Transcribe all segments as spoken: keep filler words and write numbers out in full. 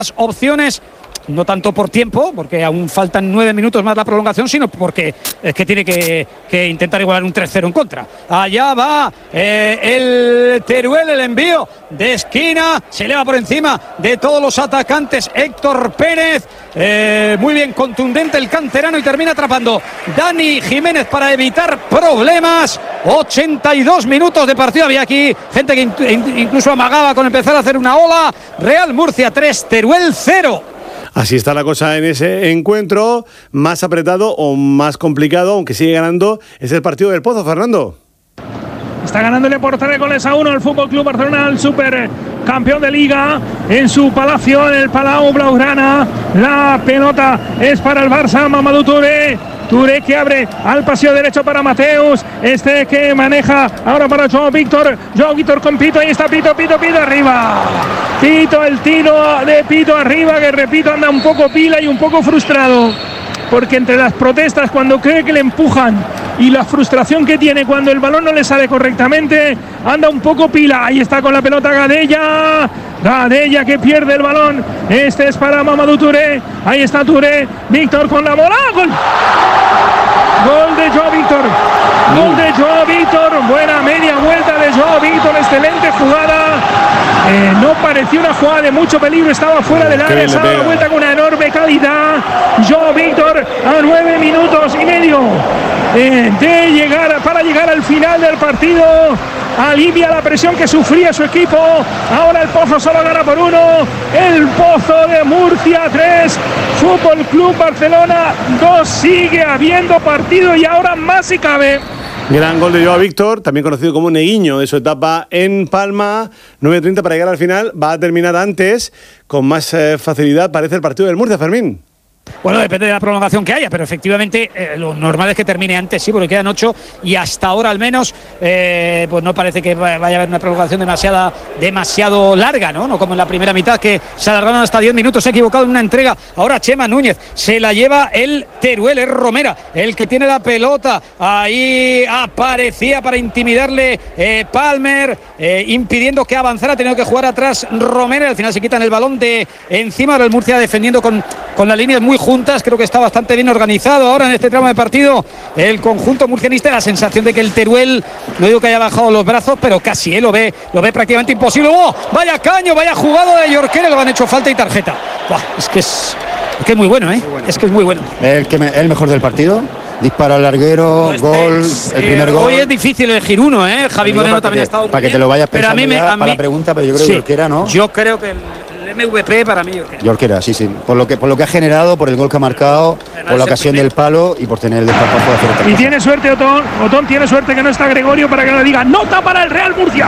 opciones, no tanto por tiempo, porque aún faltan nueve minutos más la prolongación, sino porque es que tiene que, que intentar igualar un tres cero en contra. Allá va eh, el Teruel, el envío de esquina, se eleva por encima de todos los atacantes Héctor Pérez, eh, muy bien contundente el canterano y termina atrapando Dani Jiménez para evitar problemas. ochenta y dos minutos de partido, había aquí gente que in- incluso amagaba con empezar a hacer una ola. Real Murcia tres, Teruel cero. Así está la cosa en ese encuentro, más apretado o más complicado, aunque sigue ganando, es el partido del Pozo, Fernando. Está ganándole por tres goles a uno el Fútbol Club Barcelona, el supercampeón de Liga, en su palacio, en el Palau Blaugrana. La pelota es para el Barça, Mamadou Touré. Touré que abre al pasillo derecho para Mateus. Este que maneja ahora para Joao Víctor. Joao Víctor con Pito. Ahí está Pito, Pito, Pito arriba. Pito, el tiro de Pito arriba, que repito, anda un poco pila y un poco frustrado. Porque entre las protestas, cuando cree que le empujan, y la frustración que tiene cuando el balón no le sale correctamente, anda un poco pila. Ahí está con la pelota Gadella. Gadella que pierde el balón. Este es para Mamadou Touré. Ahí está Touré. Víctor con la bola. ¡Gol! Gol de Joao Víctor. Gol de Joao Víctor. Buena media vuelta de Joao Víctor. Excelente jugada. Eh, no parecía una jugada de mucho peligro. Estaba fuera del área. Se ha dado la vuelta con una enorme calidad. Joao Víctor a nueve minutos y medio eh, de llegar, para llegar al final del partido. Alivia la presión que sufría su equipo. Ahora el Pozo solo gana por uno. El Pozo de Murcia tres, Fútbol Club Barcelona dos. Sigue habiendo partido y ahora más si cabe. Gran gol de Joao Víctor, también conocido como Neguiño, de su etapa en Palma. nueve treinta para llegar al final. Va a terminar antes, con más eh, facilidad, parece el partido del Murcia, Fermín. Bueno, depende de la prolongación que haya, pero efectivamente eh, lo normal es que termine antes, sí, porque quedan ocho y hasta ahora al menos eh, pues no parece que vaya a haber una prolongación demasiada, demasiado larga, ¿no? No como en la primera mitad, que se alargaron hasta diez minutos. Se ha equivocado en una entrega. Ahora Chema Núñez, se la lleva el Teruel, es Romera el que tiene la pelota. Ahí aparecía para intimidarle eh, Palmer, eh, impidiendo que avanzara. Ha tenido que jugar atrás Romera, al final se quitan el balón de encima. Ahora el Murcia defendiendo con, con las líneas muy juntas, creo que está bastante bien organizado ahora en este tramo de partido el conjunto murcianista. La sensación de que el Teruel, no digo que haya bajado los brazos, pero casi él lo ve, lo ve prácticamente imposible. ¡Oh! Vaya caño, vaya jugado de Yorquere, lo han hecho falta y tarjeta. ¡Buah! Es que es, es que es muy bueno, ¿eh? Muy bueno. Es que es muy bueno. El, que me, el mejor del partido. Dispara al larguero, pues gol, es, el primer eh, gol. Hoy es difícil elegir uno, ¿eh? Javi Moreno también ha estado para que te lo vayas pensando, pero a mí me, ya, a mí, para la pregunta, pero yo creo sí, que Yorquera, ¿no? Yo creo que el, el M V P para mí Yorquera. Yorquera, sí, sí. Por lo que por lo que ha generado, por el gol que ha marcado, no, por la ocasión del palo y por tener el desparpajo de hacer otra Y cosa. tiene suerte Otón, Otón tiene suerte que no está Gregorio para que le diga nota para el Real Murcia.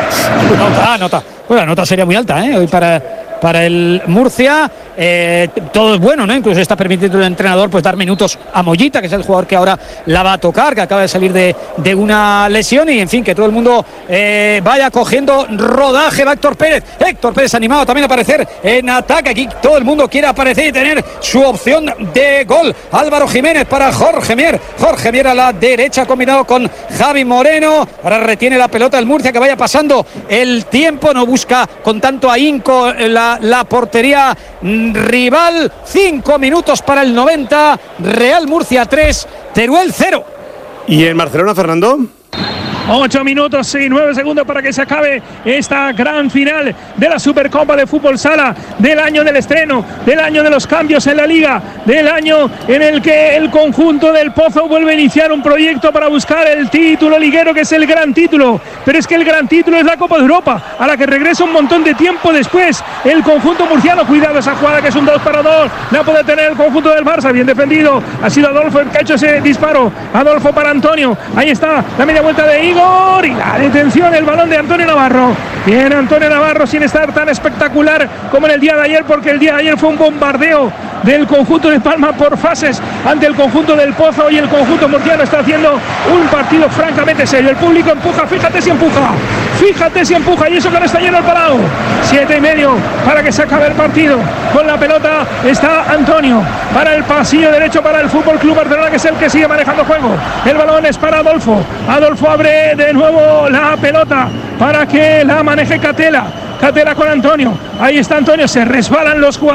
Nota, nota. Bueno, la nota sería muy alta, ¿eh? Hoy para para el Murcia, eh, todo es bueno, ¿no? Incluso está permitiendo el entrenador pues dar minutos a Mollita, que es el jugador que ahora la va a tocar, que acaba de salir de, de una lesión, y en fin, que todo el mundo eh, vaya cogiendo rodaje. Va Héctor Pérez, Héctor Pérez animado también a aparecer en ataque. Aquí todo el mundo quiere aparecer y tener su opción de gol. Álvaro Jiménez para Jorge Mier, Jorge Mier a la derecha combinado con Javi Moreno. Ahora retiene la pelota el Murcia, que vaya pasando el tiempo, no busca con tanto ahínco la, la portería rival. Cinco minutos para el noventa. Real Murcia tres, Teruel cero. ¿Y en Barcelona, Fernando? Ocho minutos y nueve segundos para que se acabe esta gran final de la Supercopa de Fútbol Sala, del año del estreno, del año de los cambios en la Liga, del año en el que el conjunto del Pozo vuelve a iniciar un proyecto para buscar el título liguero, que es el gran título. Pero es que el gran título es la Copa de Europa, a la que regresa un montón de tiempo después el conjunto murciano. Cuidado esa jugada, que es un dos para dos, la puede tener el conjunto del Barça, bien defendido. Ha sido Adolfo el que ha hecho ese disparo. Adolfo para Antonio, ahí está la media vuelta de y la detención, el balón de Antonio Navarro. Bien, Antonio Navarro, sin estar tan espectacular como en el día de ayer, porque el día de ayer fue un bombardeo del conjunto de Palma por fases ante el conjunto del Pozo, y el conjunto murciano está haciendo un partido francamente serio. El público empuja, fíjate si empuja, fíjate si empuja, y eso que no está lleno el Palau. Siete y medio para que se acabe el partido. Con la pelota está Antonio para el pasillo derecho para el Fútbol Club Barcelona, que es el que sigue manejando juego. El balón es para Adolfo. Adolfo abre de nuevo la pelota para que la maneje Catela. Catela con Antonio. Ahí está Antonio, se resbalan los jugadores.